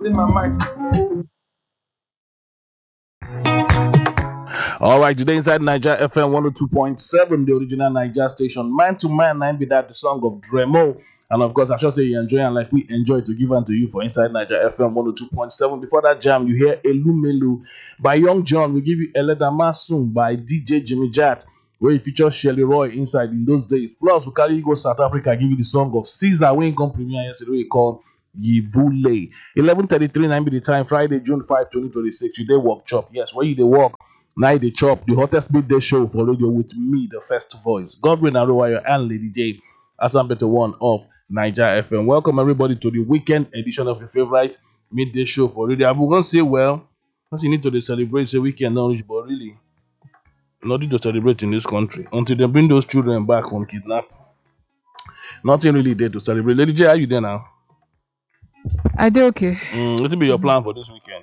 in my mind. All right, today inside Niger FM 102.7, the original Niger station. Man to man, nine be that the song of Dremo. And of course, I should say you enjoy and like we enjoy to give unto you for inside Niger FM 102.7. Before that jam, you hear Elu Melu by Young John. We give you Eledama Soon by DJ Jimmy Jat, where he features Shelly Roy inside in those days. Plus, we carry you go South Africa, give you the song of Caesar when come premiere yesterday called Yivule. 11:33 9 be the time, Friday, June 5, 2026. You day work chop. Yes, where you they work. Now they chop the hottest midday show for radio with me, the first voice, Godwin Arowayo and Lady J, as I'm better one of Niger FM. Welcome everybody to the weekend edition of your favorite midday show for radio. I'm gonna say, well, because you need to celebrate the weekend knowledge, but really, nothing to celebrate in this country until they bring those children back from kidnap. Nothing really there to celebrate. Lady J, are you there now? I did okay. What will be your plan for this weekend?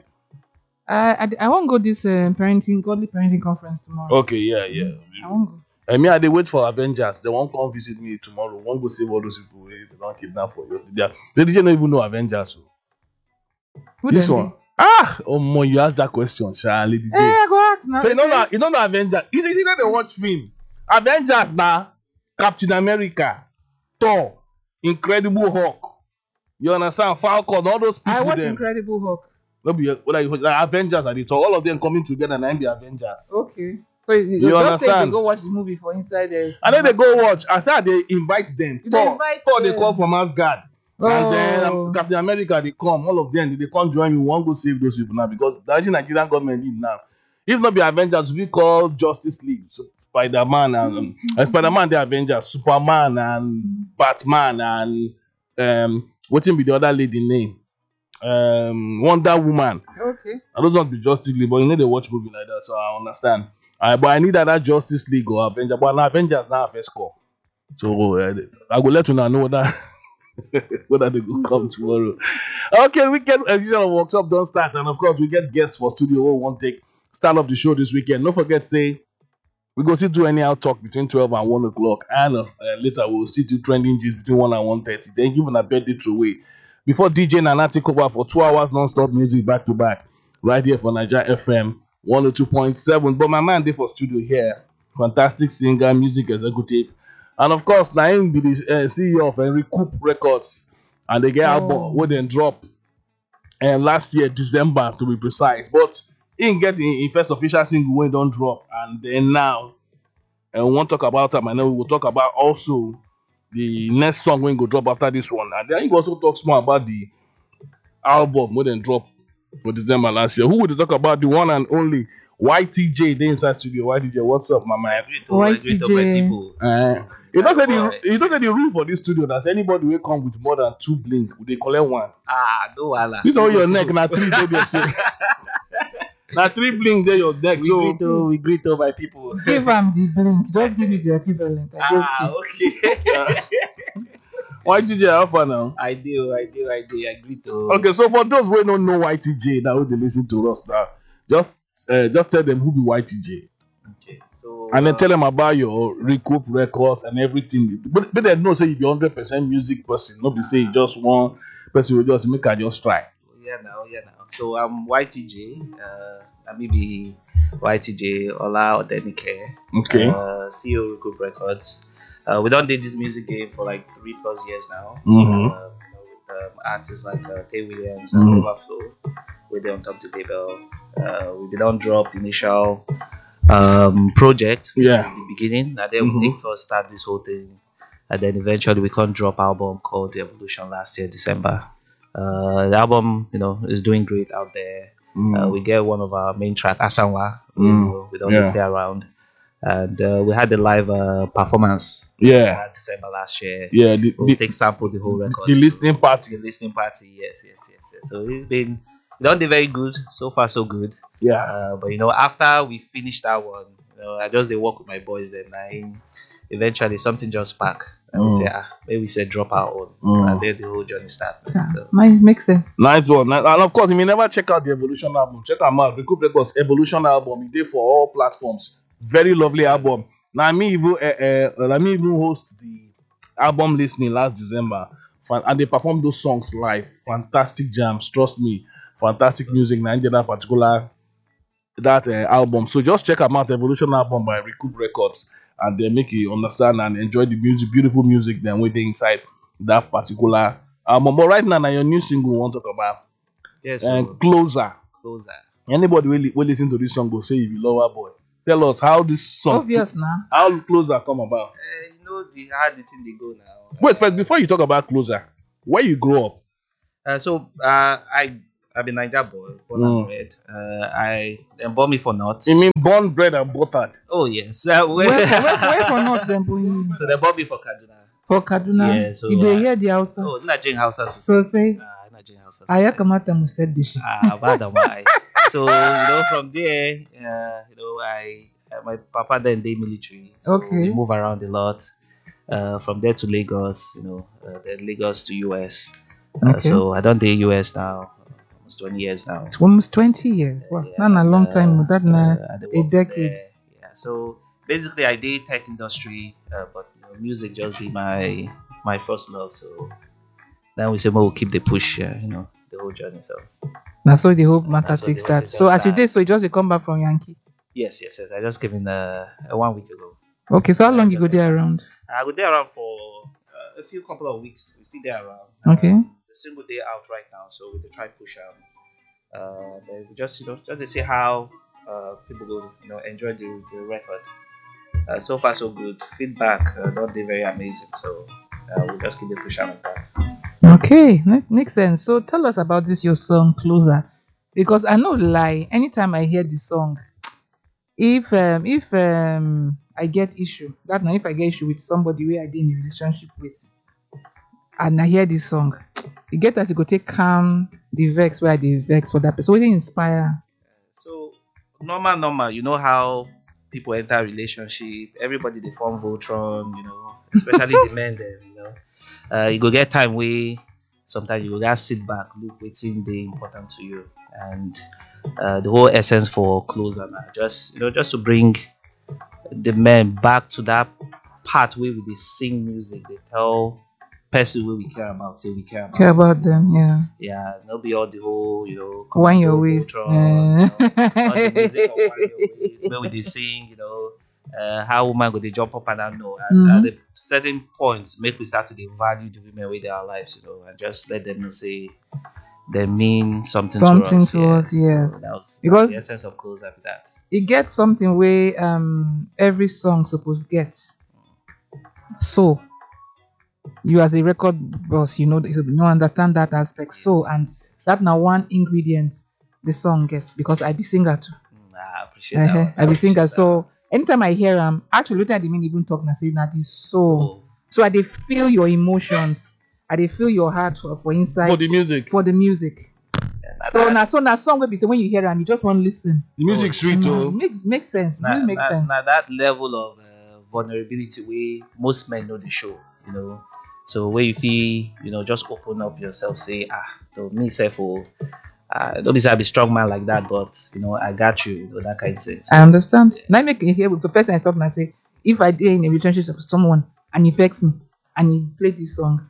I won't go this godly parenting conference tomorrow. Okay, yeah. I won't go. I mean, I they wait for Avengers. They won't come visit me tomorrow. Won't go save all those people. They don't kidnap for you. They didn't even know Avengers. Who This dem one. be? Oh my, you asked that question, Charlie. Hey, I go ask now. So you don't know Avengers. You know they watch film. Avengers now. Captain America, Thor, Incredible Hulk. You understand? Falcon, all those people. I watch them. Incredible Hulk. No be like Avengers are the Thor. All of them coming together and be Avengers. Okay. So you You just say understand? they go watch the movie for inside there. And then they go watch. I said they invite them. You Thor, invite Thor they them. call from Asgard. And then Oh. Captain America, they come. All of them, they come join you. Won't go save those people now because the Nigerian government need now. If not be Avengers, we call Justice League. So Spider-Man and Spider-Man, the Avengers, Superman and Batman and what will be the other lady name? Wonder Woman. Okay. I don't want to be Justice League, but you need to watch movie like that, so I understand. But I need that Justice League or Avengers. But now Avengers now first call. So I will let you know that whether they will come tomorrow. Okay, weekend edition of Workshop don't start, and of course we get guests for studio who won't take start up the show this weekend. Don't forget, say we go still do anyhow talk between 12 and 1 o'clock, and later we'll still do trending gist between 1 and 1:30. Then give an a birthday throwaway before DJ Nana take over for 2 hours non-stop music back to back right here for Niger FM 102.7. But my man there for studio here, fantastic singer, music executive, and of course now him be the CEO of Recoup Records, and they get album where they drop last year December to be precise. But he didn't get in first official single when don't drop, and then now and we won't talk about them. And then we will talk about also the next song when go drop after this one, and then he also talks more about the album when they drop for December last year. Who would talk about the one and only YTJ the inside studio? YTJ, what's up, mama? YTJ. You don't say the rule for this studio that anybody will come with more than 2 blink, they collect one. No wala. This all your neck now 3 dey there, say. Now 3 blink there your neck. We greet all my people. Give them the blink. Just give it the equivalent. I Okay. YTJ, how far now? I do. I greet all. Okay, so for those who don't know YTJ, that who they listen to us now, just tell them who be YTJ. Okay. So And then tell them about your Recoup Records and everything. But they know say you be 100% music person, not be say you just one person will just make a just try. yeah now. So I'm YTJ. Let me be YTJ Ola Odenike. Okay. CEO Recoup Records. We don't did this music game for like 3+ years now. Mm-hmm. With artists like Tay Williams and Overflow. We're there on top of the label. We don't drop initial project, which Yeah. is the beginning, and then we take first start this whole thing, and then eventually we can drop album called The Evolution last year December. The album, is doing great out there. We get one of our main track Asanwa. We don't play around, and we had the live performance. Yeah. December last year. Yeah. We take sample the whole record. The listening party. The listening party. Yes. So it's been done very good so far, so good. Yeah. But after we finished that one, I just did work with my boys, and eventually something just sparked. And we say, maybe we said drop our own, and then the whole journey started. So. Makes sense. Nice one. And of course, if you never check out the Evolution album, check them out. Recoup Records Evolution album. It did for all platforms. Very lovely album. Now, me even host the album listening last December And they perform those songs live. Fantastic jams, trust me. Fantastic music. Nigeria that particular that album. So just check out Evolution album by Recoup Records, and they make you understand and enjoy the music, beautiful music. Then waiting inside that particular album. But right now, your new single we want to talk about. Yes. And Closer. Anybody will listen to this song will say if you love our boy. Tell us how this song, Obvious now. how Closer come about. You know how the thing they go now. Wait, first before you talk about Closer, where you grow up? I've been Niger boy, born and bred. They bought me for nuts. You mean born, bred, and buttered? Oh yes. Where for not them boy? So they bought me for Kaduna. For Kaduna? Yeah, so, you dey hear the Hausa? Oh, Nigerian Hausa. So say, Nigerian Hausa. Aya kamata mu start dish. Why? So from there, my papa then did military. So Okay. we move around a lot. From there to Lagos, then Lagos to US. Okay. So I don't do US now, almost 20 years now. It's almost 20 years. Wow, Yeah, not a long time. That na I dey a work decade. there. Yeah. So basically, I did tech industry, but music just be my first love. So then we say, well, we'll keep the push, the whole journey. So Now so the whole matter That's what takes the that. whole So thing as you start. did, so you just dey come back from Yankee. yes. I just came in 1 week ago. Okay, so how long you go there around? I was there around for a few couple of weeks. We still there around. Okay. The single day out right now, so we try push out. Then we just just to see how people go enjoy the record. So far so good. Feedback not very amazing. So we just keep the push out like that. Okay, makes sense. So tell us about this your song Closer, because I know lie. Anytime I hear the song, if I get issue, that now if I get issue with somebody where I did in a relationship with, and I hear this song, you get as you go take calm the vex where I dey vex for that person. So it inspire. So normal. You know how people enter relationship. Everybody they form Voltron. Especially the men there. You go get time where sometimes you go just sit back, look waiting they important to you, and the whole essence for Closer now, just to bring the men back to that part where we dey sing music, they tell person where we care about, say we care about. Care about them, yeah. Yeah, not be all the whole, Wind your commando, waist. Voltron, all the music of Wind Your Waist, where we dey sing, how woman go dey jump up and down, at the certain points, make we start to dey value the women with their lives, and just let them know say they mean something to us. Yes. So that was Because- the essence of Closer with that. It gets something where every song supposed get. So you as a record boss, you understand that aspect. So and that now one ingredient the song get, because I be singer too. I appreciate that. one. I be singer. appreciate that So anytime I hear actually later I didn't even talk and say that is one. so I dey feel your emotions. I dey feel your heart for inside For the music. for the music. So now song will be say when you hear them, you just want to listen. The music sweet oh. Makes sense. Now, Really makes now, sense. now that level of vulnerability where most men know the show, So where you feel, just open up yourself, say, me self, don't be say I be strong man like that, but I got you, that kind of thing. So, I understand. Now I make it here with the person I talk and I say, if I did in a relationship with someone and he vex me and he play this song,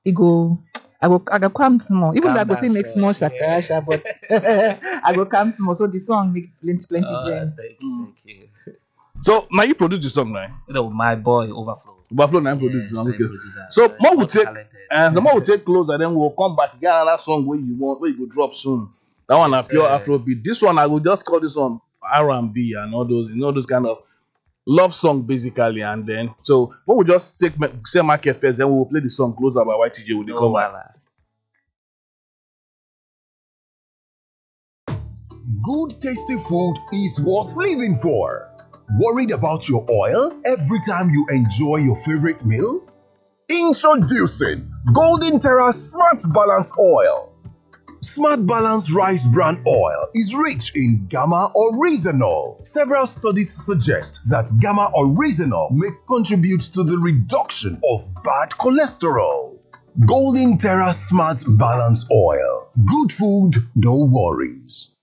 I go calm small. Even though I go say make small shakara, but I go calm small. So the song make plenty brain. thank you. So now you produce the song now. My boy Overflow. Buffalo now Yes, produce the song. like Okay. producer. So more will take Talented. the more we take Closer, then we'll come back. Get another song where you go drop soon. That one Yes, a pure sir. Afrobeat. This one I will just call this one R&B and all those kind of love song basically. And then so what we just take say market first, then we'll play the song Closer by YTJ when they No come back. wahala. Good tasty food is worth living for. Worried about your oil every time you enjoy your favorite meal? Introducing Golden Terra Smart Balance Oil. Smart Balance Rice Bran Oil is rich in gamma oryzanol. Several studies suggest that gamma oryzanol may contribute to the reduction of bad cholesterol. Golden Terra Smart Balance Oil. Good food, no worries.